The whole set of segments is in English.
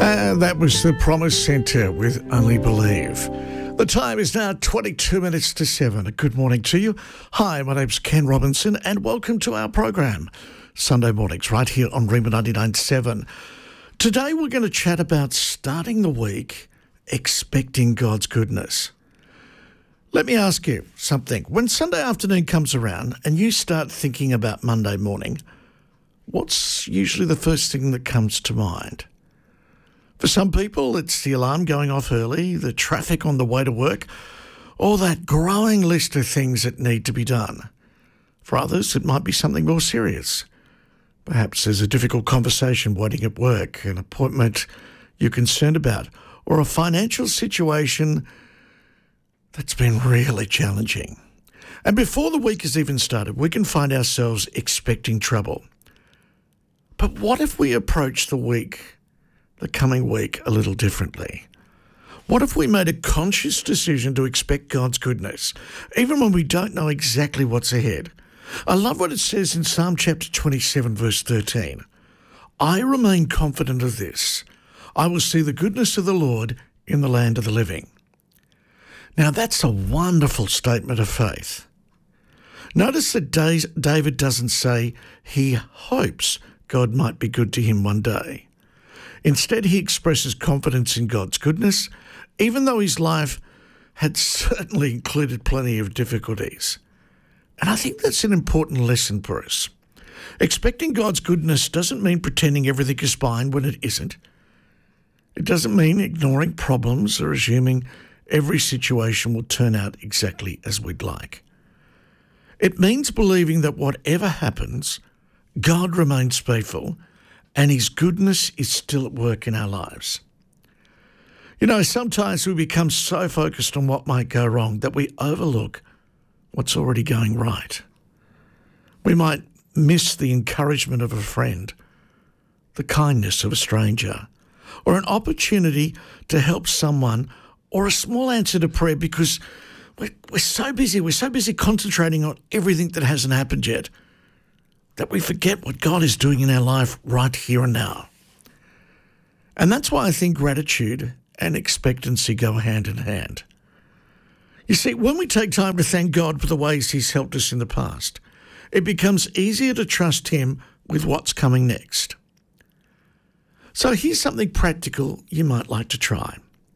And that was the Promise Centre with Only Believe. The time is now 22 minutes to 7. A good morning to you. Hi, my name's Ken Robinson and welcome to our program, Sunday mornings, right here on Rhema 99.7. Today we're going to chat about starting the week expecting God's goodness. Let me ask you something. When Sunday afternoon comes around and you start thinking about Monday morning, what's usually the first thing that comes to mind? For some people, it's the alarm going off early, the traffic on the way to work, or that growing list of things that need to be done. For others, it might be something more serious. Perhaps there's a difficult conversation waiting at work, an appointment you're concerned about, or a financial situation that's been really challenging. And before the week has even started, we can find ourselves expecting trouble. But what if we approach the coming week a little differently? What if we made a conscious decision to expect God's goodness, even when we don't know exactly what's ahead? I love what it says in Psalm chapter 27, verse 13. I remain confident of this. I will see the goodness of the Lord in the land of the living. Now that's a wonderful statement of faith. Notice that David doesn't say he hopes God might be good to him one day. Instead, he expresses confidence in God's goodness, even though his life had certainly included plenty of difficulties. And I think that's an important lesson for us. Expecting God's goodness doesn't mean pretending everything is fine when it isn't. It doesn't mean ignoring problems or assuming every situation will turn out exactly as we'd like. It means believing that whatever happens, God remains faithful and his goodness is still at work in our lives. You know, sometimes we become so focused on what might go wrong that we overlook what's already going right. We might miss the encouragement of a friend, the kindness of a stranger, or an opportunity to help someone, or a small answer to prayer because we're so busy concentrating on everything that hasn't happened yet, that we forget what God is doing in our life right here and now. And that's why I think gratitude and expectancy go hand in hand. You see, when we take time to thank God for the ways he's helped us in the past, it becomes easier to trust him with what's coming next. So here's something practical you might like to try.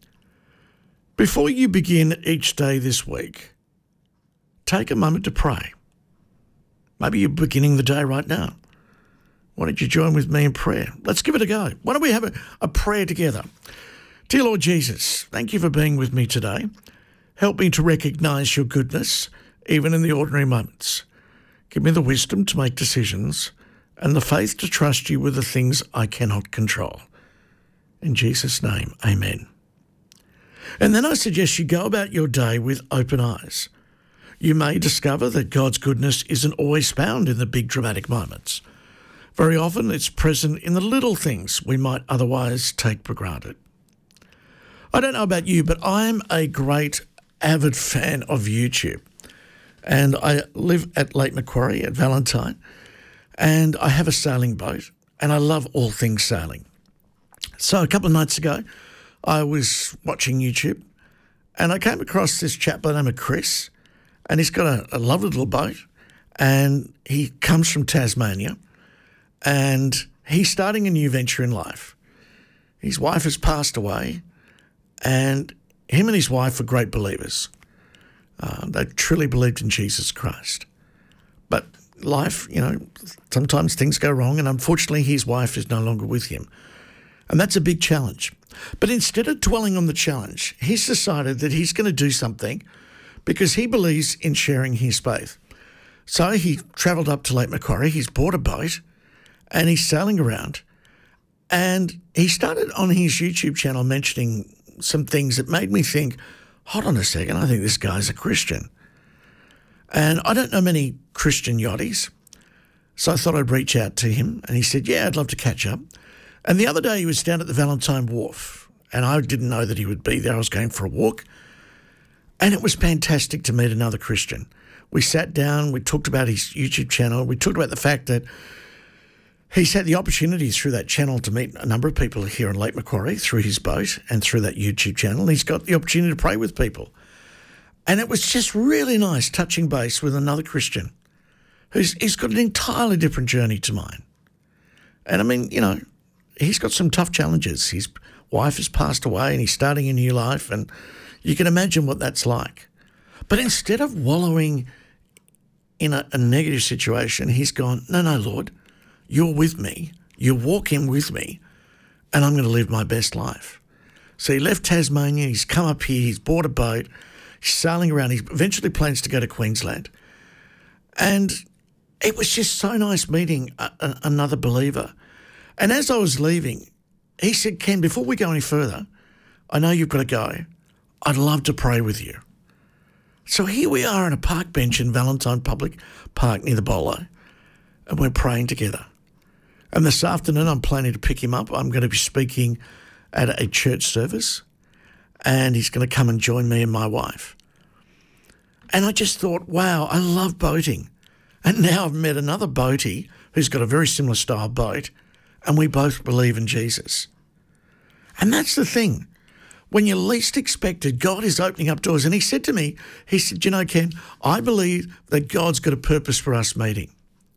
Before you begin each day this week, take a moment to pray. Maybe you're beginning the day right now. Why don't you join with me in prayer? Let's give it a go. Why don't we have a prayer together? Dear Lord Jesus, thank you for being with me today. Help me to recognise your goodness, even in the ordinary moments. Give me the wisdom to make decisions and the faith to trust you with the things I cannot control. In Jesus' name, amen. And then I suggest you go about your day with open eyes. You may discover that God's goodness isn't always found in the big dramatic moments. Very often it's present in the little things we might otherwise take for granted. I don't know about you, but I'm a great avid fan of YouTube. And I live at Lake Macquarie at Valentine, and I have a sailing boat, and I love all things sailing. So a couple of nights ago, I was watching YouTube, and I came across this chap by the name of Chris, and he's got a lovely little boat, and he comes from Tasmania, and he's starting a new venture in life. His wife has passed away, and him and his wife were great believers. They truly believed in Jesus Christ. But life, you know, sometimes things go wrong, and unfortunately his wife is no longer with him. And that's a big challenge. But instead of dwelling on the challenge, he's decided that he's going to do something because he believes in sharing his faith. So he travelled up to Lake Macquarie, he's bought a boat, and he's sailing around. And he started on his YouTube channel mentioning some things that made me think, hold on a second, I think this guy's a Christian. And I don't know many Christian yachties, so I thought I'd reach out to him. And he said, yeah, I'd love to catch up. And the other day he was down at the Valentine Wharf, and I didn't know that he would be there. I was going for a walk. And it was fantastic to meet another Christian. We sat down, we talked about his YouTube channel, we talked about the fact that He's had the opportunity through that channel to meet a number of people here in Lake Macquarie through his boat and through that YouTube channel. He's got the opportunity to pray with people. And it was just really nice touching base with another Christian he's got an entirely different journey to mine. And I mean, you know, he's got some tough challenges. His wife has passed away and he's starting a new life, and you can imagine what that's like. But instead of wallowing in a negative situation, he's gone, no, Lord, you're with me, you're walking with me, and I'm going to live my best life. So he left Tasmania, he's come up here, he's bought a boat, he's sailing around, he eventually plans to go to Queensland. And it was just so nice meeting another believer. And as I was leaving, he said, Ken, before we go any further, I know you've got to go. I'd love to pray with you. So here we are on a park bench in Valentine Public Park near the Bolo, and we're praying together. And this afternoon I'm planning to pick him up. I'm going to be speaking at a church service, and he's going to come and join me and my wife. And I just thought, wow, I love boating. And now I've met another boatie who's got a very similar style boat, and we both believe in Jesus. And that's the thing. When you least expect it, God is opening up doors. And he said to me, he said, you know, Ken, I believe that God's got a purpose for us meeting.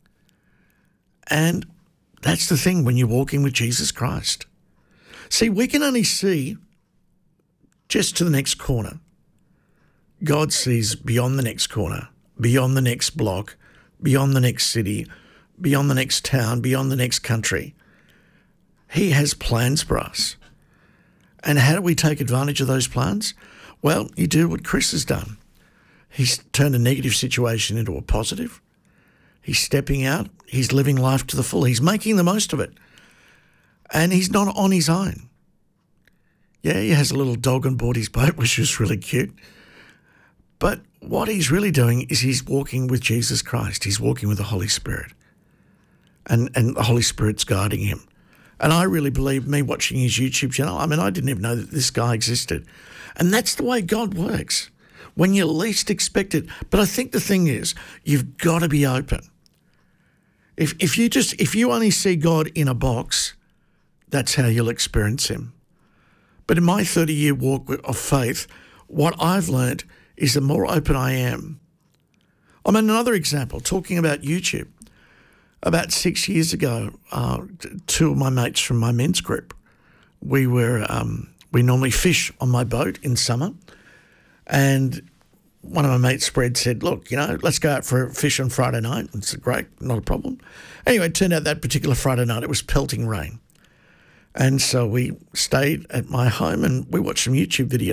And that's the thing when you're walking with Jesus Christ. See, we can only see just to the next corner. God sees beyond the next corner, beyond the next block, beyond the next city, beyond the next town, beyond the next country. He has plans for us. And how do we take advantage of those plans? Well, you do what Chris has done. He's turned a negative situation into a positive. He's stepping out. He's living life to the full. He's making the most of it. And he's not on his own. Yeah, he has a little dog on board his boat, which is really cute. But what he's really doing is he's walking with Jesus Christ. He's walking with the Holy Spirit. And the Holy Spirit's guiding him. And I really believe, me watching his YouTube channel, I mean, I didn't even know that this guy existed. And that's the way God works, when you least expect it. But I think the thing is, you've got to be open. If you only see God in a box, that's how you'll experience him. But in my 30-year walk of faith, what I've learned is the more open I am. I mean, another example, talking about YouTube. About 6 years ago, two of my mates from my men's group, we normally fish on my boat in summer, and one of my mates, Fred, said, look, you know, let's go out for a fish on Friday night. And I said, great, not a problem. Anyway, it turned out that particular Friday night it was pelting rain. And so we stayed at my home and we watched some YouTube videos.